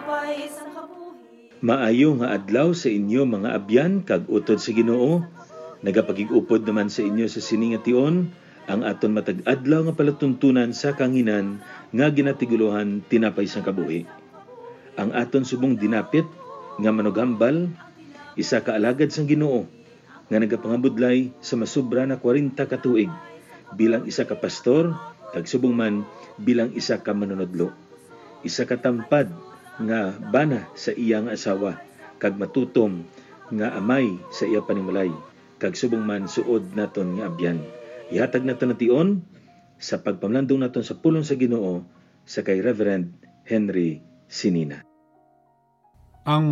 Maayo nga adlaw sa inyo mga abyan kag utod sa Ginoo. Nagapagig-upod naman sa inyo sa sini nga tion ang aton matag adlaw nga palatuntunan sa kanginan nga ginatiguluhan tinapay sang kabuhi. Ang aton subong dinapit nga manugambal isa ka alagad sang Ginoo nga nagapangabudlay sa masubra na 40 ka tuig bilang isa ka pastor kag subong man bilang isa ka manunodlo. Isa ka tampad nga bana sa iyang asawa kag matutom nga amay sa iya panimulay kag subong man suod naton nga abyan. Ihatag naton na tion sa pagpamlandong naton sa pulong sa Ginoo sa kay Reverend Henry Sinina. Ang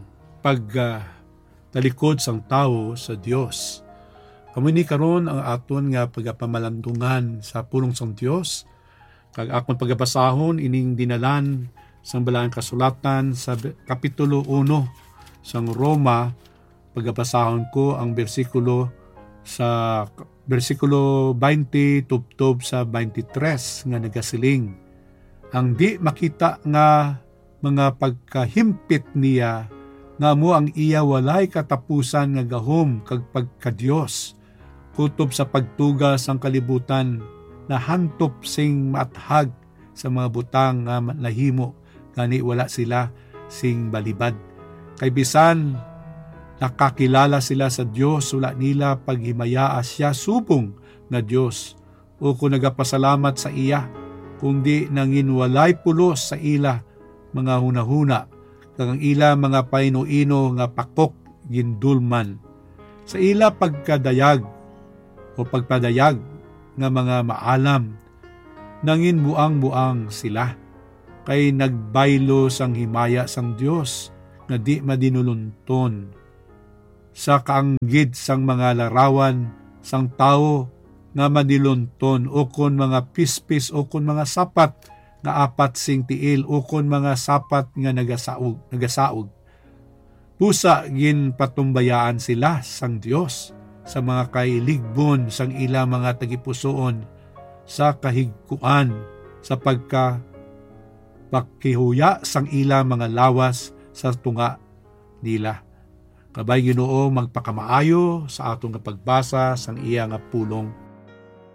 pagtalikod sang tao sa Dios. Kamo ni karon ang aton nga pagapamalandungan sa pulong sang Dios. Kag akon pagabasahon ining dinalan sang balaang kasulatan sa kapitulo 1 sang Roma. Pagabasahon ko ang bersikulo 20 tubtob sa 23 nga nagasiling. Ang di makita nga mga pagkahimpit niya nga mo ang iya walay katapusan nga gahom kag pagka-Dios. Kutob sa pagtuga sang kalibutan na hantop sing maathag sa mga butang nga nahimo gani wala sila sing balibad. Kay bisan nakakilala sila sa Dios, wala nila paghimayaa siya subong nga Dios o kung nagapasalamat sa iya, kundi nanginwalay pulos sa ila mga hunahuna kag ang ila mga paino-ino nga pakok gindulman sa ila pagkadayag o pagpadayag nga mga maalam nangin buang-buang sila kay nagbaylo sang himaya sang Dios nga di madinulunton sa kaanggid sang mga larawan sang tao nga madilunton o kon mga pispis o kon mga sapat nga apat sing tiil o kon mga sapat nga nagasaog. Pusa gin patumbayaan sila sang Dios sa mga kailigbon sang ila mga tagipusoon sa kahigkuan sa pagkihuya sang ila mga lawas sa tunga nila. Kabay Ginoo magpakamaayo sa atong pagbasa sang iya nga pulong